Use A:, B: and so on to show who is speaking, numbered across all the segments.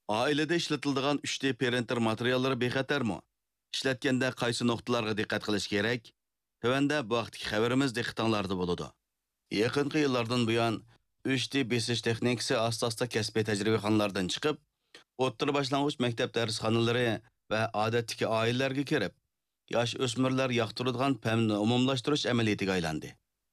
A: Oilada ishlatiladigan 3D printer materiallari bexatarmi? Ishlatganda qaysi nuqtalarga diqqat qilish kerak? Tövəndə bu vaqtdagi xəbərimiz diqqətinizdə bo'ladi. Yaqinqi yillardan buyon 3D besish texnikasi asosida kasbiy tajribaxonalardan chiqib, o'rta boshlang'ich maktab darsxonalari va odatdagi oilalarga kirib, yosh o'smirlar yoqtiradigan fanni umumlashtirish amaliyatiga aylandi.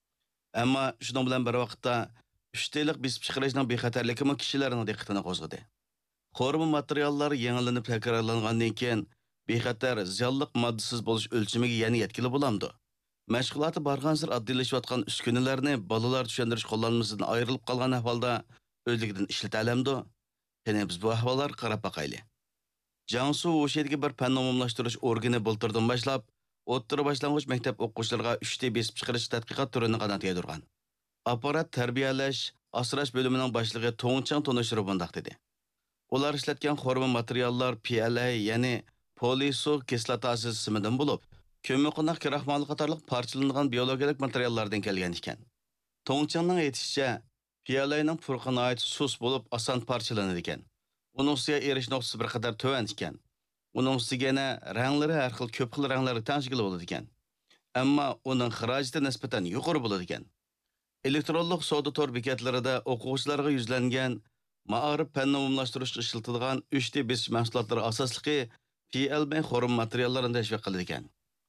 A: Ammo shuning bilan bir vaqtda 3D'lik besib chiqarishning bexatarligi kishilarning diqqatini qo'zg'adi. Qorma materiallar yangilanib takrorlangandan keyin bexatar ziyonli moddasiz bo'lish o'lchamiga yana yetkili bo'lamdi. Mashg'uloti barg'ansir oddiylashayotgan uskunalarni bolalar tushuntirish qo'llanmasidan ayrilib qolgan ahvolda o'zligidan ishlatalamdi. Yana biz bu ahvollarga qarab boqayli. Jiangsu Wuxidagi bir fan umumlashtirish organi bultirdan boshlab, o'rta boshlang'ich maktab o'quvchilariga 3D besib chiqarish tadqiqot turini qanot yedirgan. Apparat tarbiyalash, asrash bo'limining boshlig'i Tongchang Tonishiro bundoq dedi. Ular ishlatgan xorma materiallar PLA, ya'ni polisu kislotasi ismidan bo'lib, ko'mir kraxmal qatorliq parchalangan biologik materiallardan kelgan ekan. Tongchangning aytishicha, PLAning purqina oid sus bo'lib oson parchalanadi ekan. Uning ustiga erish nuqtasi bir qadar to'van ekan. Uning ustiga yana ranglari har xil ko'p xil ranglarga tashkil bo'ladi ekan. Ammo uning xarajati nisbatan yuqori bo'ladi ekan. Elektronlik savdo tor bekatlarida o'quvchilarga yuzlangan ma'arif fanni umumlashtirishga ishlatilgan 3D besish mahsulotlari asosligi PLB xorma materiallarini tashviq qiladi ekan.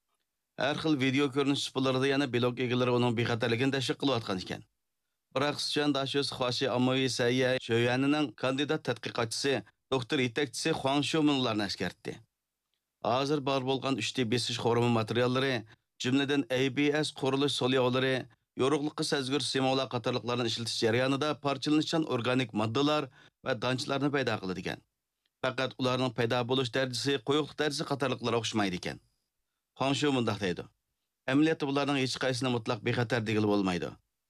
A: Har xil video ko'rinish supalarida yana blog egalari uning bexatarligini tashviq qilayotgan ekan. Biroq Sichuan Dashus Xashi Ammoyi Sayya Shoyanining kandidat tadqiqotchisi, doktor yetakchisi Huang Shumunlarni eskartdi. Hozir bor bo'lgan 3D besish xorma materiallari, jumladan ABS qurilish solyolari, yorug'liqqa sezgir simvolar qatorliqlarni ishlatish jarayonida parchalanishchan organik moddalar va donchlarni paydo qiladi ekan. Faqat ularning paydo bo'lish darajasi, qo'yiqlik darajasi qatorliqlarga o'xshamaydi ekan. Huang Shu mundaq deydi. Amaliyotda bularning hech qaysini mutlaq bexatar degili bo'lmaydi.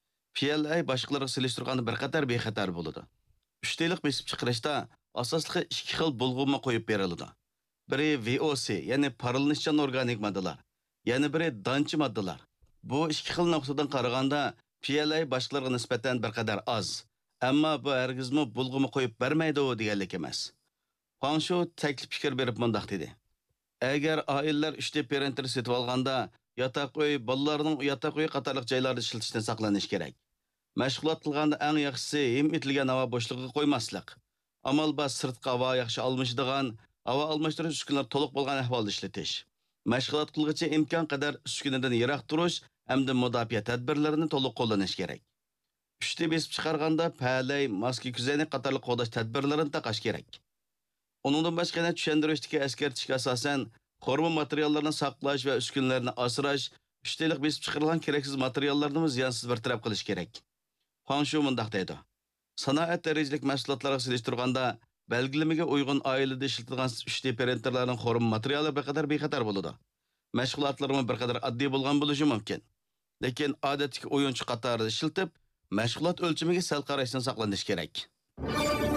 A: PLA boshqalarga selishtirganda bir qator bexatar bo'ladi. 3D'lik besib chiqarishda asosli ikki xil bulg'uma qo'yib beriladi. Biri VOC, ya'ni parallanishchan organik moddalar, yana biri donchi moddalar. Bu ikki xil nuqtadan qaraganda PLA boshqalarga nisbatan bir qadar oz, ammo bu hargizmi bulg'uma qo'yib bermaydi deganlik emas. Huang Shu taklif fikr berib mundaq dedi. Agar oilalar 3D printer setib olganda, yotoq uy, bolalarning yotoq uyi qatorliq joylarda ishlatishdan saqlanish kerak. Mashg'ulot qilganda eng yaxshisi him etilgan havo bo'shlig'iga qo'ymaslik. Amal bas sirtqa havo yaxshi almashadigan, havo almashtirish uskunalar to'liq bo'lgan ahvolda ishlatish. Mashg'ulot qilg'icha imkon qadar uskunadan yiroq turish hamda mudofaa tadbirlarini to'liq qo'llanish kerak. 3D besib chiqarganda palay, maska kuzani qatorliq qo'llash tadbirlarini taqash kerak. Onundan başqa yana tushuntirishdagi askartishga asosan xorma materiallarni saqlash va uskunalarni asrash, 3D'lik besib chiqarilgan keraksiz materiallarni ziyonsiz bartaraf qilish kerak. Huang Shu mundaq deydi. Sanoat darajalik mahsulotlarga selishtirganda belgilamaga uyg'un oilada ishlatilgan 3D printerlarning xorma materiali bir qadar bexatar bo'ladi. Mashg'ulotlarimiz bir qadar oddiy bo'lgan bo'lishi mumkin. Lekin odatdagi o'yinchi qatorida ishlatib, mashg'ulot o'lchamiga sal qarashdan saqlanish kerak.